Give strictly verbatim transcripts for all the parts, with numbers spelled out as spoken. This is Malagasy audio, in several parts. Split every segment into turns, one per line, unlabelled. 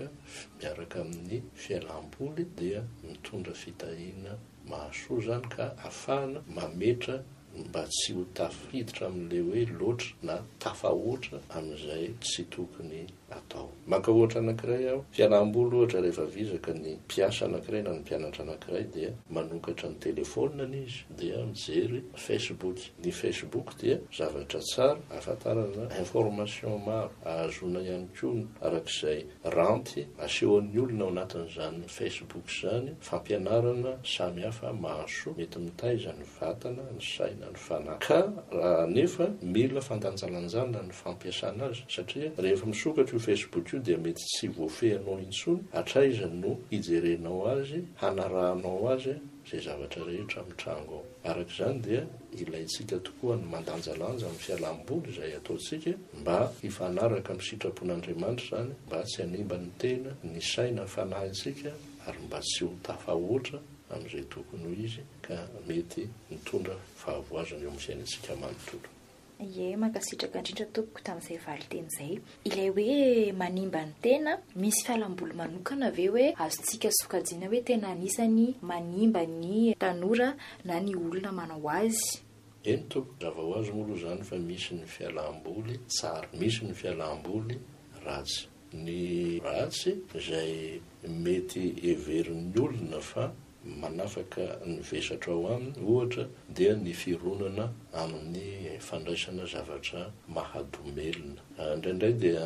afaka miaraka amin'ny fialam-boly dia mitondra fitahina mahasoa zany ka afahana mametra mba tsy ho tafiditra amin'le hoe loatra na tafahoatra amin'izay tsy tokony atao. Maka ohatra anankiray aho, fialam-boly ohatra rehefa vizaka ny mpiasa anankiray na ny mpianatra anankiray dia manokatra ny telefonina izy dia mijery Facebook. Ny Facebook dia zavatra tsara, ahafantarana information maro, ahazona ihany koa arak'izay ranty asehon'ny olona ao anatin'izany Facebook zany, fampianarana samihafa mahasoa mety mitaiza ny vatana, ny saina, ny fanahy. Ka raha nefa mila fandanjalanjana ny fampiasana azy satria rehefa misokatra io Facebook io dia mety tsy voafehanao intsony, hatraiza no hijerenao azy, hanarahanao azy zay zavatra rehetra mitrango ao. Arak'izany dia ilaitsika tokoa ny mandanjalanja amin'ny fialam-boly izay ataontsika mba hifanaraka amin'ny sitrapon'Andriamanitra zany, mba tsy hanimba ny tena, ny saina, ny fanahintsika ary mba tsy ho tafahoatra amin'izay tokony ho izy ka mety mitondra fahavoazana eo amin'ny fiainantsika manontolo.
Ie, mankasitraka indrindra tompoko tamin'izay valiteny izay. Ilay hoe manimba ny tena, misy fialam-boly manokana ve hoe azontsika sokajiana hoe tena anisany manimba ny tanora na ny olona manao azy?
Eny tompoko, zava ho azy moa zany fa misy ny fialam-boly tsara, misy ny fialam-boly ratsy. Ny ratsy izay mety heverin'ny olona fa manafaka ny vesatra ao aminy, ohatra dia ny fironana amin'ny fandraisana zavatra mahadomelina. Indraindray dia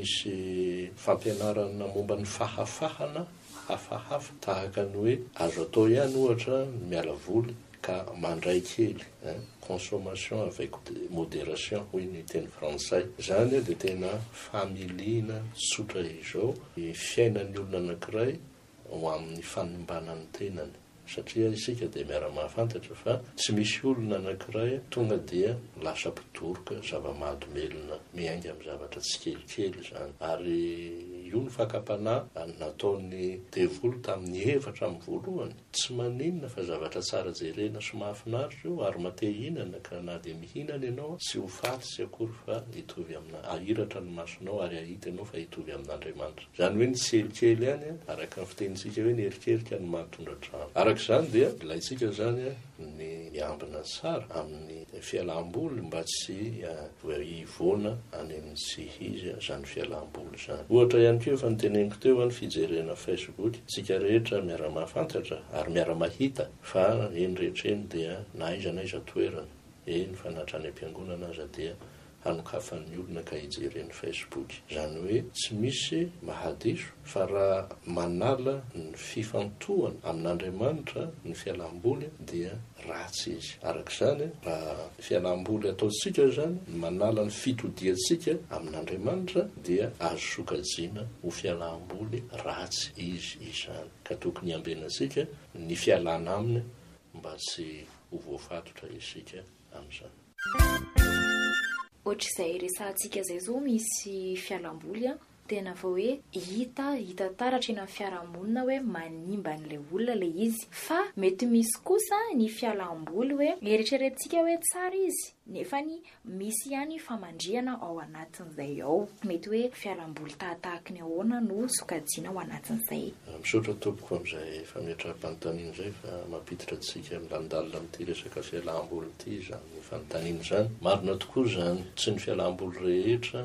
misy fampianarana momba ny fahafahana hafahafa tahaka ny hoe azo atao ihany ohatra miala voly ka mandray kely, consommation avec modération hoy ny teny frantsay. Zany dia tena familiana tsotra izao fiainan'ny olona anankiray ho amin'ny fanimbanany tenany, satria isika dia miara-mahafantatra fa tsy misy olona anankiray tonga dia lasa mpitoroka zava-mahadomelina miainga amin'ny zavatra tsy kelikely zany. Ary io ny fakapanahy nataon'ny devolo tamin'ny hevatra amin'ny voalohany, tsy maninona fa zavatra tsara jerena sy mahafinaritra io ary matehinana ka na dia mihinana ianao tsy ho faty sy akory fa hitovy amina ahiratra ny masonao ary ahitanao fa hitovy amin'Andriamanitra. Zany hoe ny tselikely ihany araka ny fitenitsika hoe ny erikerika ny mahatondra trano. Arak'izany dia ilaitsika zany ny miambina tsara amin'ny fialam-boly mba tsy hivoana any amin'ny tsy izy zany fialam-boly zany. Ohatra ihany koa efa niteneniko teo ny fijerena Facebook, tsika rehetra miara-mahafantatra ary miara-mahita fa eny rehetra eny dia na aiza na aiza toerana, eny fa na hatrany am-piangonana aza dia hanokafan'ny olona ka hijereny Facebook. Zany hoe tsy misy mahadiso fa raha manala ny fifantohana amin'Andriamanitra ny fialam-boly dia ratsy izy. Arak'izany raha fialam-boly ataontsika zany manala ny fitodiantsika amin'Andriamanitra dia azo sokajiana ho fialam-boly ratsy izy izany, ka tokony hiambenantsika ny fialana aminy mba tsy ho voafatotra isika amin'izany.
Ohatr'izay resantsika izay zao misy fialam-boly tena fa hoe hita hita taratra eny amin'ny fiarahamonina hoe manimba an'ilay olona ilay izy, fa mety misy kosa ny fialam-boly hoe eritreretintsika hoe tsara izy nefa ny misy ihany famandriana ao anatin'izay ao, mety hoe fialam-boly tahatahaky ny ahoana no sokajiana ao anatin'izay.
Misaotra tompoko amin'izay fametra-panontaniana izay fa mampiditra antsika milandalina amin'ity resaka fialam-boly ity zany ny fanontaniana zany. Marina tokoa zany, tsy ny fialam-boly rehetra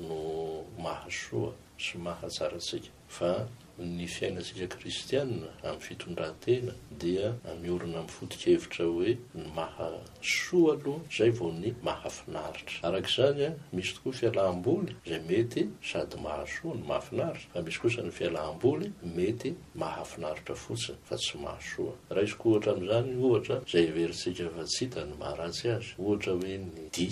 no mahasoa sy mahatsaratsika fa ny fiainantsika kristianina amin'ny fitondran-tena dia miorina amin'ny foto-kevitra hoe ny mahasoa aloha zay vao ny mahafinaritra. Arak'izany misy tokoa fialam-boly izay mety sady mahasoa ny mahafinaritra, fa misy kosa ny fialam-boly mety mahafinaritra fotsiny fa tsy mahasoa. Raha izy koa ohatra amin'izany ohatra izay heverintsika fa tsy hita ny maharatsy azy, ohatra hoe ny dia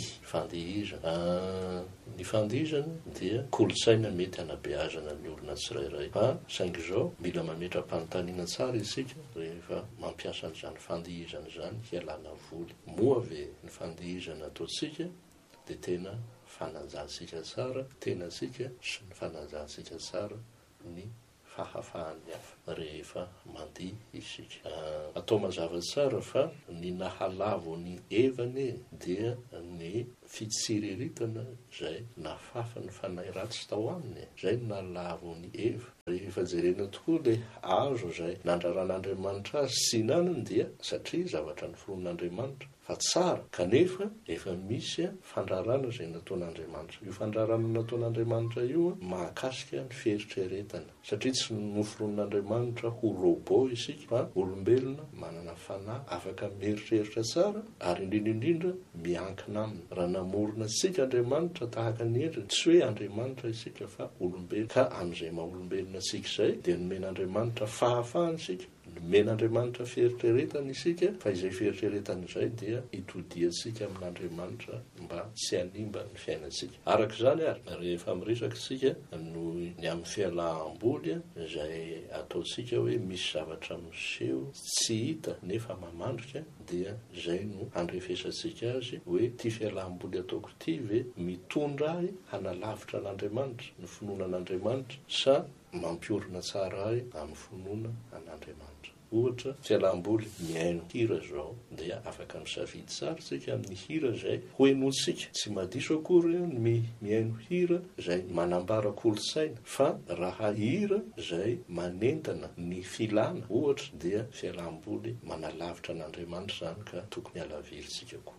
fandihizana. Ny fandihizana dia kolotsaina mety hanabeazana ny olona tsirairay, fa saingy izao mila mametra-panontaniana tsara isika rehefa mampiasa an'izany fandihizana izany hialana voly. Moa ve ny fandihizana ataontsika dia tena fanajantsika tsara tenantsika sy ny fanajantsika tsara ny fahafahan'ny hafa rehefa mandihy isika. Atao mazava tsara fa ny nahalavo ny evany dia ny fitsiriritana izay nafafa ny fanahy ratsy tao aminy, izay ny nahalavo ny eva rehefa jerena tokoa le azo zay nandraran'Andriamanitra azy sy nanany dia satria zavatra ny foron'Andriamanitra fa tsara kanefa efa misy fandrarana zay nataon'Andriamanitra. Io fandrarana nataon'Andriamanitra io mahakasika ny fieritreretana satria tsy noforon'Andriamanitra ho robot isika fa olombelona manana fanahy afaka mieritreritra tsara ary indrindraindrindra miankina aminy. Raha namorona sika Andriamanitra tahaka ny endriny tsy hoe Andriamanitra isika fa olombelona ka amin'izay maha-olombelona sika izay dia nomen'Andriamanitra fahafahana sika nomen'Andriamanitra fieritreretana isika fa izay fieritreretana izay dia itodiantsika amin'Andriamanitra mba tsy hanimba ny fiainantsika. Araka izany ary rehefa miresaka isika no ny amin'ny fialam-boly izay ataontsika hoe misy zavatra miseho tsy hita nefa mamandrika dia izay no andrefesantsika azy hoe ty fialam-boly ataoko ty ve mitondra ahy hanalavitra an'Andriamanitra ny finoanan'Andriamanitra sa mampiorina tsara ahy amin'ny finoana an'Andriamanitra. Ohatra fialam-boly mihaino hira zao dia afaka misafidy tsara tsika amin'ny hira zay hoenosika tsy madiso akory ny mihaino hira zay manambara kolontsaina fa raha hira zay manentana ny filana ohatra dia fialam-boly manalavitra an'Andriamanitra zany ka tokony alavirintsika koa.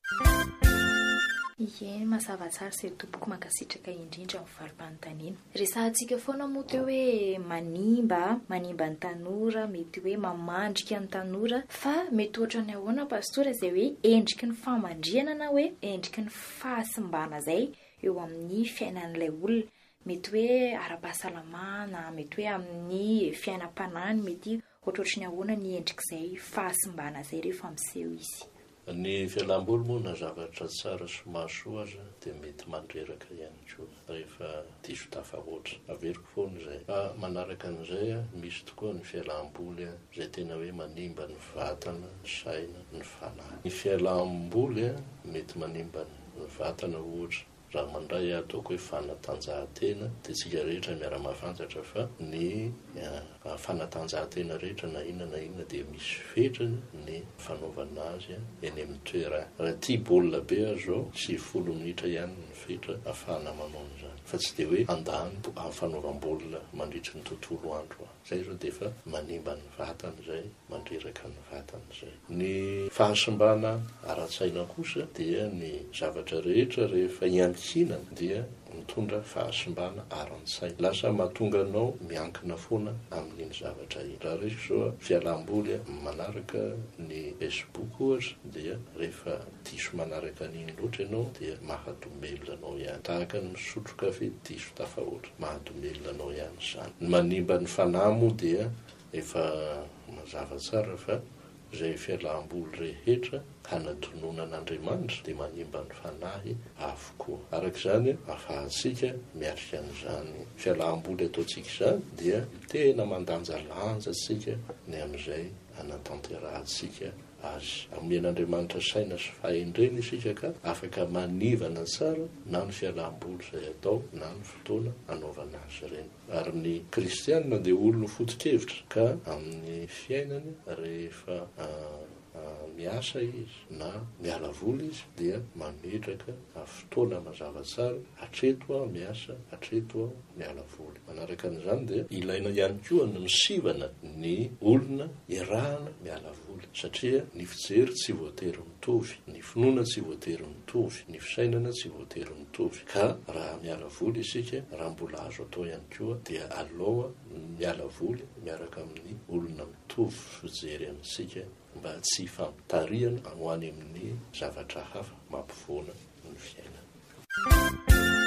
Ie, mazava tsara izay tompoko mankasitraka indrindra amin'ny valim-panontaniana. Resahantsika foana moa teo hoe manimba, manimba ny tanora, mety hoe mamandrika ny tanora, fa mety ohatra ny ahoana pastora izay hoe endriky ny famandriana na hoe endriky ny fahasimbana zay eo amin'ny fiainan'ilay olona. Mety hoe ara-pahasalamana, mety hoe amin'ny fiainam-panahiny, mety ohatrohatry ny ahoana ny endrik'izay fahasimbana zay rehefa miseho izy.
Ny fialam-boly moa na zavatra tsara sy mahasoa aza dia mety mandreraka ihany koa rehefa diso tafahoatra. Averiko foana izay. Fa manaraka an'izay misy tokoa ny fialam-boly izay tena hoe manimba ny vatana, ny saina, ny fanahy. Ny fialam-boly mety manimba ny vatana ohatra. Raha mandray ataoko hoe fanatanjahantena dia tsika rehetra miara-mafantatra fa ny fanatanjahantena rehetra na inona na inona dia misy fetrany ny fanaovana azy eny amin'ny toerana. Raha tia baolina be azy zao sy folo minitra ihany ny fetra ahafahana manao an'izany fa tsy dia hoe andany amin'ny fanaovam-baolina mandritry ny tontolo andro. Zay zao dia efa manimba ny vatana izay, mandreraka ny vatana izay. Ny fahasimbana ara-tsaina kosa dia ny zavatra rehetra rehefa iankinana dia mitondra fahasimbana ara-tsaina. Lasa mahatonga anao miankina foana amin'iny zavatra iny. Raha resaka zao fialam-boly manaraka ny Facebook ohatra dia rehefa diso manaraka an'iny loatra ianao dia mahadomelona anao ihany. Tahaka ny misotro kafe diso tafahoatra, mahadomelona anao ihany izany. Ny manimba ny fanahy moa dia efa mazava tsara fa izay fialam-boly rehetra hanatonoana an'Andriamanitra dia manimba ny fanahy avokoa. Araka izany ahafahantsika miarika an'izany fialam-boly ataontsika izany dia tena mandanja lanja tsika ny amin'izay hanatanterahantsika azy. Amen'Andriamanitra saina sy fahendrena isika ka afaka manivana tsara na ny fialam-boly izay atao na ny fotoana anaovana azy ireny. Ary ny kristianina dia olona foto-kevitra ka amin'ny fiainany rehefa uh, uh, miasa izy na miala voly izy dia mametraka fotoana mazava tsara, hatreto aho miasa, hatreto aho miala voly. Manaraka an'izany dia ilaina ihany koa ny misivana ny olona iarahana miala voly satria ny fijery tsy voatery mitovy, ny finoana tsy voatery mitovy, ny fisainana tsy voatery mitovy. Ka raha miala voly isika, raha mbola azo atao ihany koa dia aloha miala voly miaraka amin'ny olona mitovy fijery amintsika mba tsy fampitarihana ho any amin'ny zavatra hafa mampivoana ny fiainana.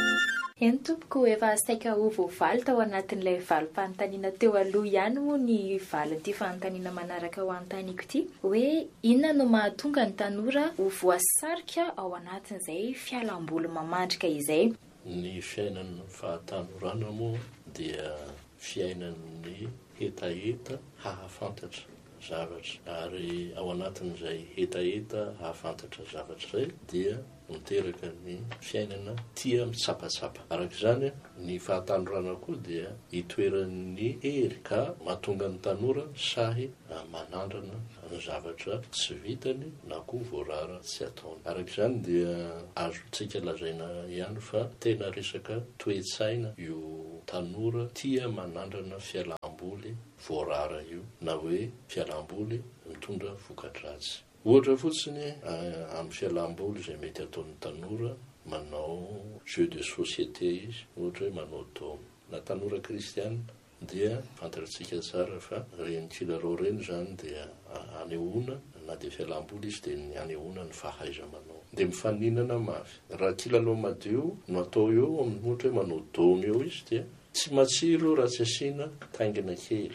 Eny tompoko efa saika ho voavaly tao anatin'ilay valim-panontaniana teo aloha ihany moa ny valin'ity fanontaniana manaraka ho antaniko ity hoe inona no mahatonga ny tanora ho voasarika ao anatin'izay fialam-boly mamandrika izay.
Ny fiainan'ny fahatanorana moa dia fiainan'ny hetaheta hahafantatra zavatra ary ao anatin'izay hetaheta hahafantatra zavatra izay dia miteraka ny fiainana tia mitsapatsapa. Araka izany ny fahatanorana koa dia itoeran'ny hery ka mahatonga ny tanora sahy manandrana ny zavatra tsy vitany na koa voarara tsy ataony. Araka izany dia azo tsika lazaina ihany fa tena resaka toe-tsaina io tanora tia manandrana fialamboly voarara io na hoe fialamboly mitondra vokadratsy. Ohatra fotsiny amin'ny fialamboly zay mety ataon'ny tanora manao jeu de société izy, ohatra hoe manao tao na tanora kristiana dia fantatsika tsara fa reny kilalao reny zany dia anehoana na dia fialamboly izy dia ny anehoana ny fahaiza manao dia mifaninana mafy. Raha kilalao madio no atao eo amin'ny ohatra hoe manao dômy eo izy dia tsy matsiro raha tsy asiana taingina kely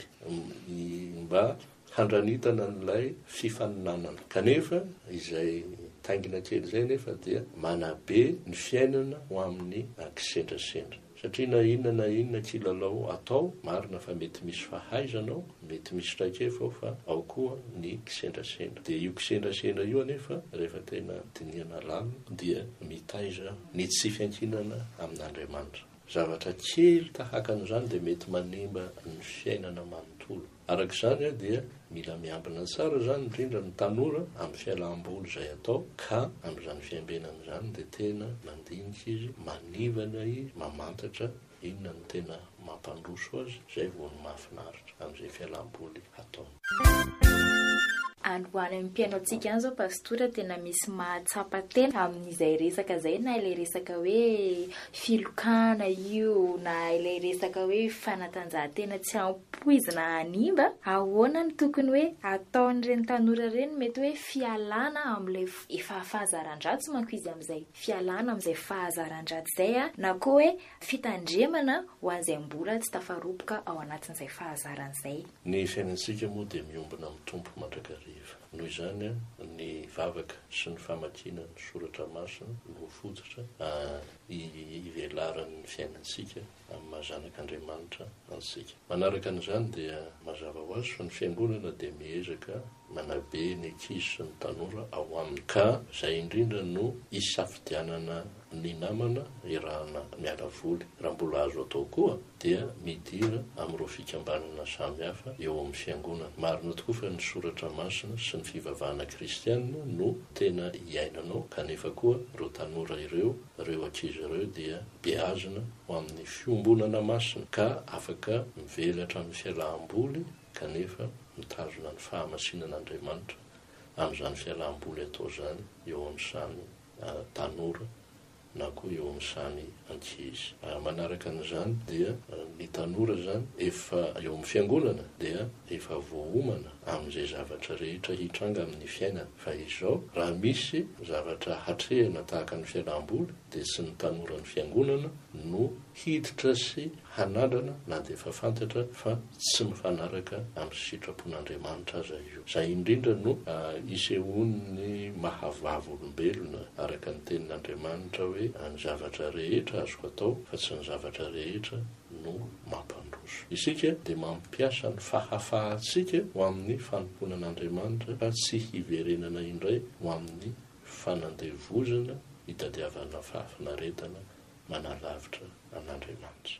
mba handranitana n'ilay fifaninanana. Kanefa izay taingina kely izay nefa dia manabe ny fiainana ho amin'ny kisendrasendra. Satria na inona na inona kilalao atao, marina fa mety misy fahaizanao, mety misy traikefa ao fa ao koa ny kisendrasendra. Dia io kisendrasendra io anefa rehefa tena dinihana lalina dia mitaiza ny tsy fiankinana amin'Andriamanitra. Zavatra kely tahaka an'izany dia mety manimba ny fiainana manontolo. Araka izany dia mila miambina tsara zany indrindra ny tanora amin'ny fialamboly izay atao ka amin'izany fiambenana izany dia tena mandinika izy, manivana izy, mamantatra inona ny tena mampandroso azy, izay vao ny mahafinaritra amin'izay fialamboly atao.
Androany amin'ny mpiainatsika any zao pastora tena misy mahatsapa tena amin'izay resaka zay, na ilay resaka hoe filokana io na ilay resaka hoe fanatanjahantena tsy ampoizina hanimba. Ahoana ny tokony hoe ataon'ireny tanora reny mety hoe fialana amin'ilay efa fahazaran-dratsy manko izy amin'izay fialana amin'izay fahazaran-dratsy zay a, na koa hoe fitandremana ho an'izay mbola tsy tafaroboka ao anatin'izay fahazaran'izay.
Ny fiainantsika moa dia miombona amin'ny tompo mandrakariva. Noho izany ny vavaka sy ny famakiana ny soratra masina no fototra ivelaran'ny fiainantsika amin'ny mahazanak'Andriamanitra antsika. Manaraka an'izany dia mazava ho azy fa ny fiangonana dia miezaka manabe ny ankizy sy ny tanora ao aminy ka izay indrindra no isafidianana ny namana irahana miala voly. Raha mbola azo atao koa dia midira amin'ireo fikambanana samihafa eo amin'ny fiangonana. Marina tokoa fa ny soratra masina sy ny fivavahana kristianina no tena iainanao, kanefa koa ireo tanora ireo, ireo ankizy ireo dia beazina ho amin'ny fiombonana masina ka afaka mivelatra amin'ny fialamboly kanefa mitazona ny fahamasinan'Andriamanitra amin'izany fialamboly atao zany eo amin'ny sany tanora na koa eo amin'ny sany ankizy. Manaraka an'izany dia ny tanora zany efa eo amin'ny fiangonana dia efa voaomana amin'izay zavatra rehetra hitranga amin'ny fiainana. Fa izao raha misy zavatra hatrehana tahaka ny fialamboly dia sy ny tanora ny fiangonana no hiditra sy hanandrana na dia efa fantatra fa tsy mifanaraka amin'ny sitrapon'Andriamanitra aza io. Izay indrindra no isehoan'ny mahavava olombelona araka ny tenin'Andriamanitra hoe ny zavatra rehetra azoko atao fa tsy ny zavatra rehetra no mampandroso. Isika dia mampiasa ny fahafahantsika ho amin'ny fanomponan'Andriamanitra fa tsy hiverenana indray ho amin'ny fanandevozana hitadiavana fahafinaretana manalavitra an'Andriamanitra.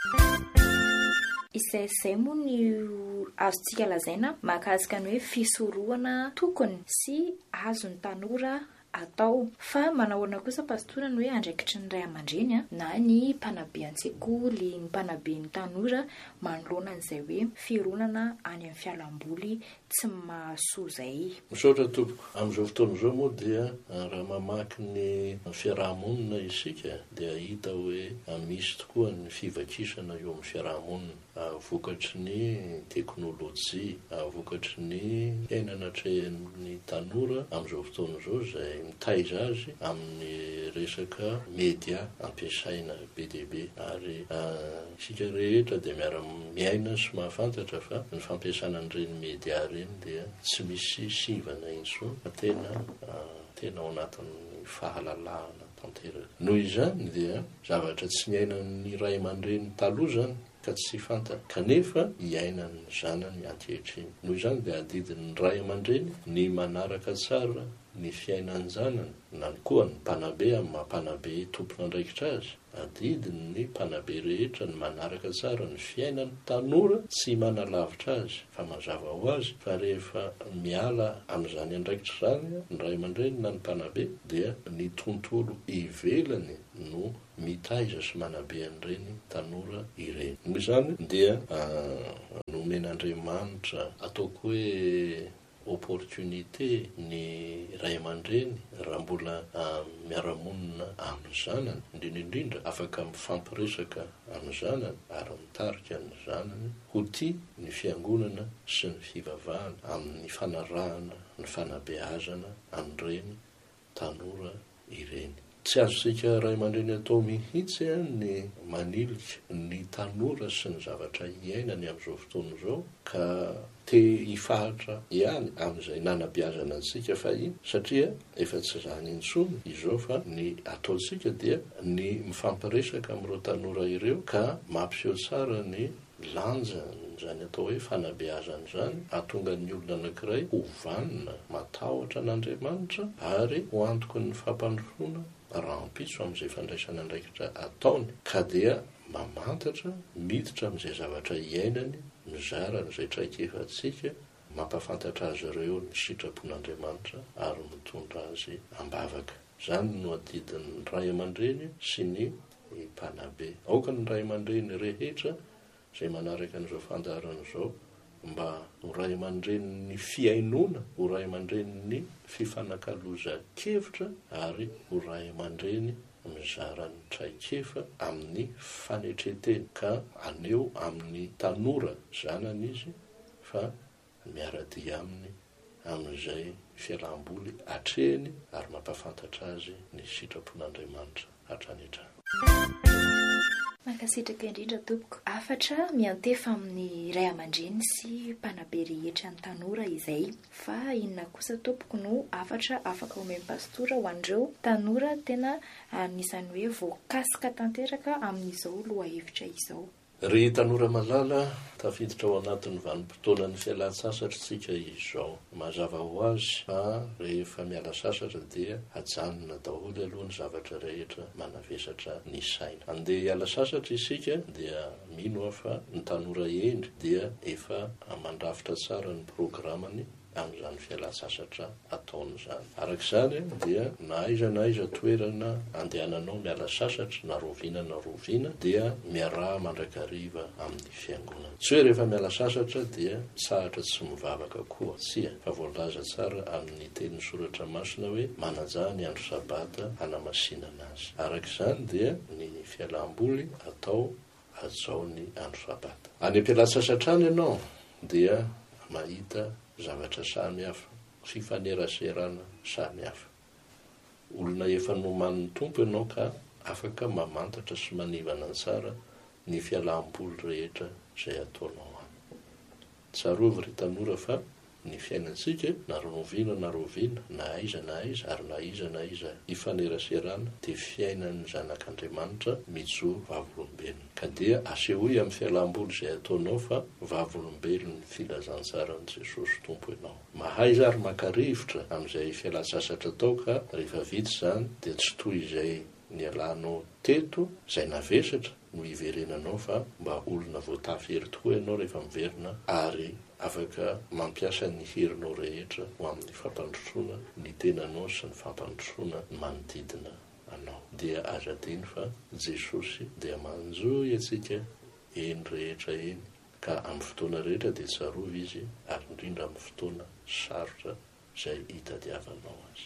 Isaizay moa ny azontsika lazaina mahakasika ny hoe fisorohana tokony sy azon'ny tanora atao. Fa manahoana kosa pastora ny hoe andraikitry ny ray aman-dreny na ny mpanabe an-tsekoly, ny mpanabe ny tanora manoloana an'izay hoe fironana any amin'ny fialamboly tsy mahasoa zay.
Misaotra tompoko. Amin'izao fotoana izao moa dia raha mamaky ny fiarahamonina isika dia hita hoe misy tokoa ny fivakisana eo amin'ny fiarahamonina vokatry ny teknôlôjia, vokatry ny fiainana atrehan'ny tanora amin'izao fotoana izao izay mitaiza azy amin'ny resaka media ampiasaina be dia be ary isika rehetra dia miara-miaina sy mahafantatra fa ny fampiasana an'ireny media ireny dia tsy misy sivana intsony fa tena tena ao anatin'ny fahalalahana tanteraka. Noho izany dia zavatra tsy niainan'ny ray aman-dreny taloha zany ka tsy fantatra kanefa iainan'ny zanany ankehitriny. Noho izany dia adidin'ny ray aman-dreny ny manaraka tsara ny fiainany zanany na ny koa ny mpanabe amin'ny mampanabe tompona andraikitra azy adidiny ny mpanabe rehetra ny manaraka tsara ny fiainany tanora tsy manalavitra azy fa mazava ho azy fa rehefa miala amin'izany andraikitra zany ny ray aman-dreny na ny mpanabe dia ny tontolo ivelany no mitaiza sy manabe an'ireny tanora ireny. Noho izany dia nomen'Andriamanitra ataoko hoe opportunité ny ray aman-dreny raha mbola miara-monina amin'ny zanany indrindraindrindra afaka mifampiresaka amin'ny zanany ary mitarika ny zanany ho tia ny fiangonana sy ny fivavahana amin'ny fanarahana ny fanabeazana amin'ireny tanora ireny. Tsy azosika ray aman-dreny atao mihitsy ny manilika ny tanora sy ny zavatra iainany amin'izao fotoana izao ka te hifahatra ihany amin'izay nanabeazana antsika fa iny satria efa tsy zany intsony izao fa ny ataontsika dia ny mifampiresaka amin'ireo tanora ireo ka mampiseho tsara ny lanja zany atao hoe fanabeazana zany ahatonga ny olona anankiray ho vanina matahotra n'Andriamanitra ary ho antoky ny fampandrosoana rahampitso amin'izay fandraisana andraikitra ataony ka dia mamantatra miditra amin'izay zavatra iainany mizara n'izay traikefantsika mampafantatra azy ireo ny sitrapon'Andriamanitra ary mitondra azy ambavaka. Zany no adidin'ny ray aman-dreny sy ny mpanabe. Aoka ny ray aman-dreny rehetra izay manaraka an'izao fandaharana izao mba ho ray aman-dreny ny fiainona, ho ray aman-dreny ny fifanakaloza-kevitra ary ho ray aman-dreny mizara ny traikefa amin'ny fanetreteny ka aneo amin'ny tanora zanany izy fa miaradia aminy amin'izay fialam-boly atrehany ary mampafantatra azy ny sitrapon'Andriamanitra hatrany hatrany.
Mankasitraka indrindra tompoko afatra miantefa amin'ny ray aman-dreny sy mpanabe rehetra ny tanora izay fa inona kosa tompoko no afatra afaka omeny pastora ho an'ireo tanora tena anisany hoe voakasika tanteraka amin'izao lohahevitra izao.
Ry tanora malala tafiditra ao anatin'ny vanim-potoana ny fialan-tsasatra tsika izao. Mazava ho azy fa rehefa miala sasatra dia hajanona daholo aloha ny zavatra rehetra manavesatra ny saina. Andeha hiala sasatra isika dia mino aho fa ny tanora endry dia efa mandrafitra tsara ny programany amin'izany fialan-tsasatra ataony zany. Arak'izany dia na aiza na aiza toerana andehananao miala sasatra na roviana na roviana dia miaraha mandrakariva amin'ny fiangonana. Tsy hoe rehefa miala sasatra dia sahatra tsy mivavaka koa, tsia fa voalaza tsara amin'ny teny soratra masina hoe manaja ny andro sabata hanamasinana azy. Arak'izany dia ny fialam-boly atao azao ny andro sabata. Any am-pialan-tsasatra any ianao dia mahita zavatra samy hafa, fifaneraserana samy hafa. Olona efa noman'ny tompo ianao ka afaka mamantatra sy manivana tsara ny fialam-boly rehetra izay ataonao any. Tsarovy ry tanora fa ny fiainantsika na roviana na roviana na aiza na aiza ary na iza na iza ifaneraserana dia fiainan'ny zanak'Andriamanitra mijoro vavolombelona. Ka dia asehoy amin'ny fialam-boly izay ataonao fa vavolombelon'ny filazantsarany Jesosy tompo ianao. Mahay zary maka-rivotra amin'izay fialan-tsasatra atao ka rehefa vita zany dia tsy toy izay nialanao teto izay navesatra no iverenanao fa mba olona voatafihery tokoa ianao rehefa miverina ary afaka mampiasa ny herinao rehetra ho amin'ny fampandrosoana ny tenanao sy ny fampandrosoana ny manodidina anao. Dia azo adiny fa Jesosy dia manjoy antsika eny rehetra eny ka amin'ny fotoana rehetra dia tsarovy izy ary indrindra amin'ny fotoana sarotra izay hitadiavanao azy.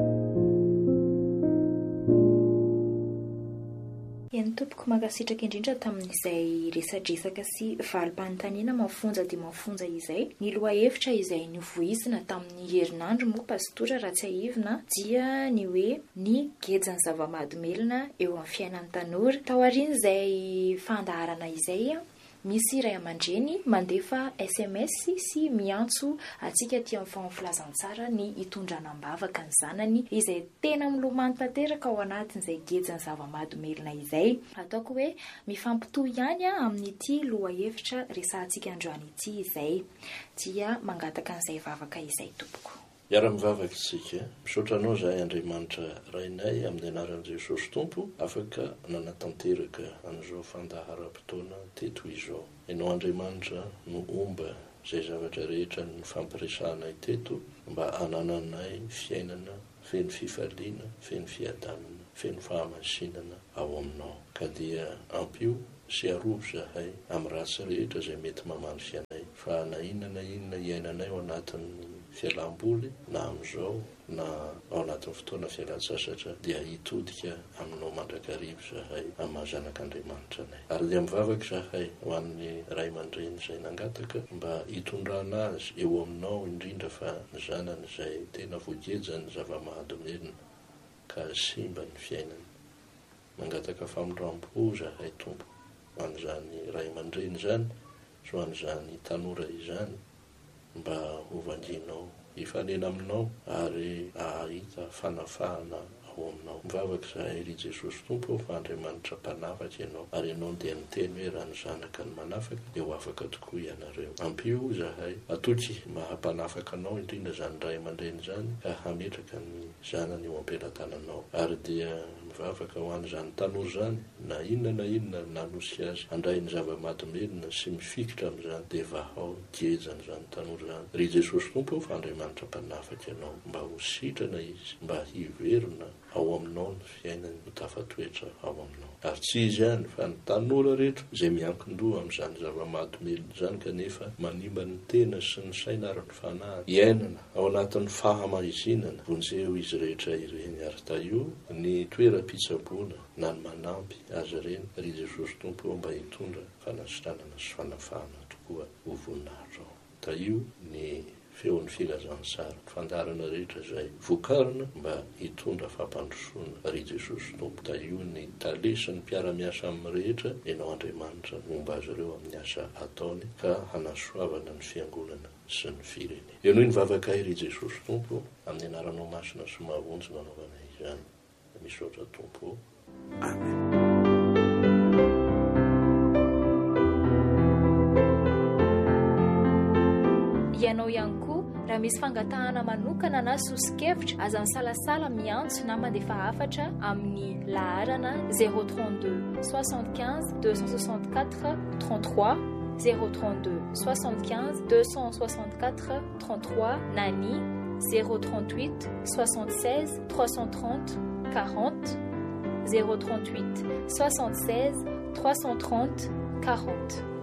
Eny tompoko mankasitraka indrindra tamin'izay resadresaka sy valim-panontaniana mafonja dia mafonja izay. Ny lohahevitra izay nivoizina tamin'ny herinandro moa pastora raha tsy haivina dia ny hoe ny gejany zava-mahadomelina eo amin'ny fiainan'ny tanora. Tao aorian'izay fandaharana izay misy ray aman-dreny mandefa S M S sy miantso atsika aty amin'ny famafilazantsara ny hitondranam-bavaka ny zanany izay tena milomano tanteraka ao anatin'izay gejany zava-mahadomelina izay. Ataoko hoe mifampitohy ihany amin'ity lohahevitra resahantsika androany ity izay dia mangataka an'izay vavaka izay tompoko.
Iara-mivavaka isika misaotranao zahay Andriamanitra rainay amin'ny anaran'i Jesosy Tompo afaka nanatanteraka an'izao fandaharam-potoana teto izao. Ianao Andriamanitra no omba izay zavatra rehetra ny fampiresanay teto mba hanananay fiainana feno fifaliana, feno fiadanana, feno fahamasinana ao aminao. Ka dia ampio sy arovo zahay amin'ny ratsy rehetra izay mety mamandry anay fa na inona na inona iainanay ao anatin'ny fialam-boly na amin'izao na ao anatin'ny fotoana fialan-tsasatra dia hitodika aminao mandrakarivo zahay amin'ny mahazanak'Andriamanitra anay. Ary dia mivavaka zahay ho an'ny ray aman-dreny izay nangataka mba hitondrana azy eo aminao indrindra fa ny zanany izay tena voagejany zava-mahadomelina ka simba ny fiainany. Mangataka famindrampo zahay Tompo ho an'izany ray aman-dreny zany sy ho an'izany tanora izany mba hovanginao hifanena aminao ary ahita fanafahana ao aminao. Mivavaka zahay ry Jesosy Tompo fa Andriamanitra mpanafaka ianao ary ianao dia niteny hoe raha ny zanaka ny manafaka dia ho afaka tokoa ianareo. Ampio zahay atoky mahampanafaka anao indrindra zany ray aman-dreny zany ka hametraka ny zanany eo am-pelatananao ary dia mivavaka ho an'izany tanora zany na inona na inona nanosy azy handray ny zava-mahadomelina sy mifikitra amin'izany dia vahao gejany zany tanora zany. Ry Jesosy Tompo fa Andriamanitra mpanafaka ianao mba ho sitrana izy mba hiverina ao aminao ny fiainany ho tafatoetra ao aminao. Ary tsy izy ihany fa ny tanora rehetra izay miankin-doha amin'izany zava-mahadomelina zany kanefa manimba ny tena sy ny saina ary ny fanahy iainana ao anatin'ny fahamaizinana vonjeo izy rehetra ireny ary taio ny toeram-pitsaboana na ny manampy azy ireny ry Jesosy Tompo mba hitondra fanasitranana sy fanafahana tokoa ho voninahitra ao. Taio ny feon'ny filazantsara fandarana rehetra izay vokarina mba hitondra fampandrosoana ry Jesosy Tompo. Taio ny talesy ny mpiara-miasa amin'ny rehetra ianao Andriamanitra momba azy ireo amin'ny asa ataony ka hanasoavana ny fiangonana sy ny firene. Eo noho ny vavaka ry Jesosy Tompo amin'ny anaranao masina sy mahavono manaovana izany. Misaotra Tompo. Amen.
Ianao ihany koa raha misy fangatahana manokana na sosikevitra aza misalasala miantso na mandefa hafatra amin'ny laharana zéro trente-deux soixante-quinze deux cent soixante-quatre trente-trois zéro trente-deux soixante-quinze deux cent soixante-quatre trente-trois na ny zéro trente-huit soixante-seize trois cent trente quarante zéro trente-huit soixante-seize trois cent trente quarante.